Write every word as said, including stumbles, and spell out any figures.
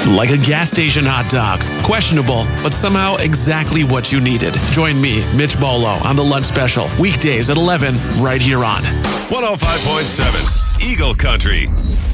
Like a gas station hot dog. Questionable, but somehow exactly what you needed. Join me, Mitch Bolo, on the Lunch Special. Weekdays at eleven, right here on one oh five point seven Eagle Country.